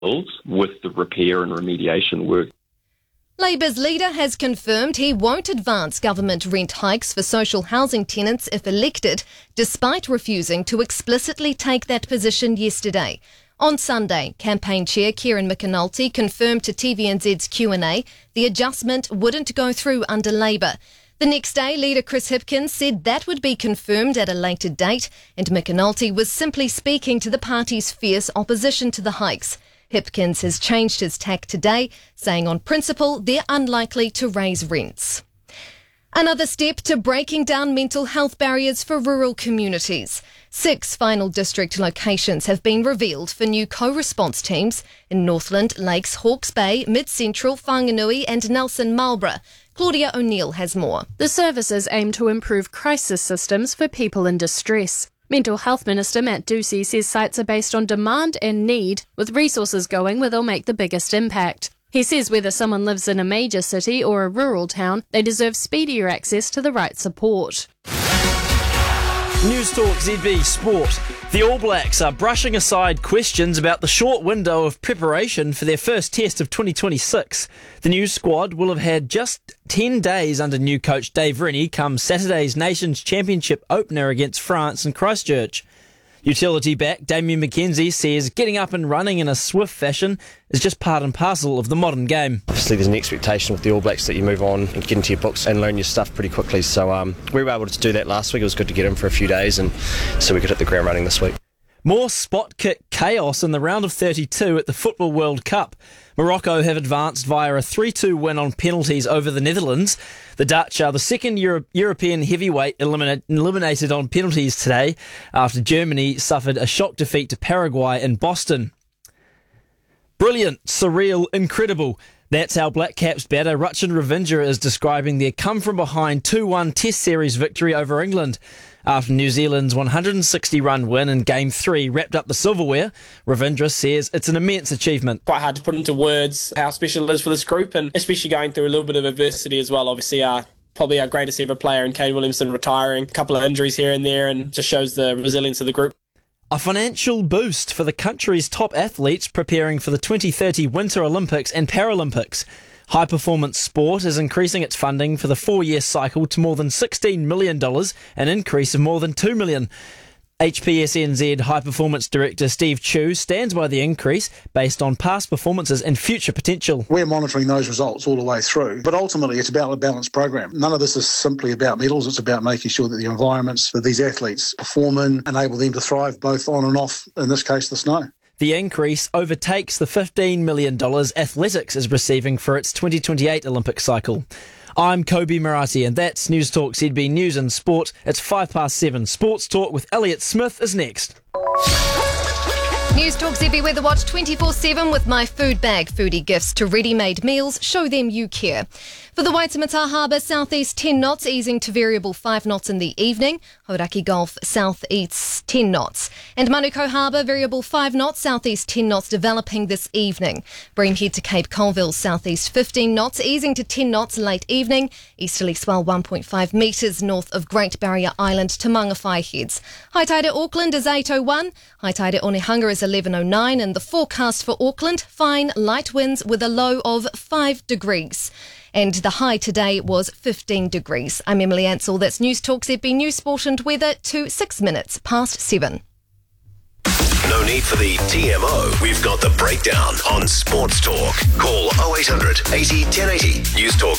with the repair and remediation work. Labour's leader has confirmed he won't advance government rent hikes for social housing tenants if elected, despite refusing to explicitly take that position yesterday. On Sunday, campaign chair Kieran McAnulty confirmed to TVNZ's Q&A the adjustment wouldn't go through under Labour. The next day, leader Chris Hipkins said that would be confirmed at a later date, and McAnulty was simply speaking to the party's fierce opposition to the hikes. Hipkins has changed his tack today, saying on principle they're unlikely to raise rents. Another step to breaking down mental health barriers for rural communities. 6 final district locations have been revealed for new co-response teams in Northland, Lakes, Hawke's Bay, Mid-Central, Whanganui and Nelson Marlborough. Claudia O'Neill has more. The services aim to improve crisis systems for people in distress. Mental Health Minister Matt Ducey says sites are based on demand and need, with resources going where they'll make the biggest impact. He says whether someone lives in a major city or a rural town, they deserve speedier access to the right support. News Talk ZB Sport. The All Blacks are brushing aside questions about the short window of preparation for their first test of 2026. The new squad will have had just 10 days under new coach Dave Rennie come Saturday's Nations Championship opener against France in Christchurch. Utility back Damien McKenzie says getting up and running in a swift fashion is just part and parcel of the modern game. Obviously there's an expectation with the All Blacks that you move on and get into your books and learn your stuff pretty quickly, so we were able to do that last week. It was good to get in for a few days and so we could hit the ground running this week. More spot kick chaos in the round of 32 at the Football World Cup. Morocco have advanced via a 3-2 win on penalties over the Netherlands. The Dutch are the second European heavyweight eliminated on penalties today after Germany suffered a shock defeat to Paraguay in Boston. Brilliant, surreal, incredible. That's how Black Caps batter Rachin Ravindra is describing their come-from-behind 2-1 Test Series victory over England. After New Zealand's 160-run win in Game 3 wrapped up the silverware, Ravindra says it's an immense achievement. Quite hard to put into words how special it is for this group, and especially going through a little bit of adversity as well. Obviously, probably our greatest ever player in Kane Williamson retiring, a couple of injuries here and there, and just shows the resilience of the group. A financial boost for the country's top athletes preparing for the 2030 Winter Olympics and Paralympics. High Performance Sport is increasing its funding for the 4-year cycle to more than $16 million, an increase of more than $2 million. HPSNZ High Performance Director Steve Chu stands by the increase based on past performances and future potential. We're monitoring those results all the way through, but ultimately it's about a balanced program. None of this is simply about medals, it's about making sure that the environments that these athletes perform in enable them to thrive both on and off, in this case, the snow. The increase overtakes the $15 million athletics is receiving for its 2028 Olympic cycle. I'm Kobe Murati, and that's News Talk ZB News and Sport. It's 7:05. Sports Talk with Elliot Smith is next. News Talk ZB Weather Watch 24/7 with My Food Bag. Foodie gifts to ready-made meals. Show them you care. For the Waitemata Harbour, southeast 10 knots, easing to variable 5 knots in the evening. Hauraki Gulf, southeast 10 knots. And Manukau Harbour, variable 5 knots, southeast 10 knots developing this evening. Bream Head to Cape Colville, southeast 15 knots, easing to 10 knots late evening. Easterly swell 1.5 metres north of Great Barrier Island to Mangawhai Heads. High tide at Auckland is 8:01. High tide at Onehunga is 11:09. And the forecast for Auckland, fine light winds with a low of 5 degrees. And the high today was 15 degrees. I'm Emily Ansell. That's News Talk ZB News, Sport and Weather to 7:06. No need for the TMO. We've got the breakdown on Sports Talk. Call 0800 80 1080. News Talk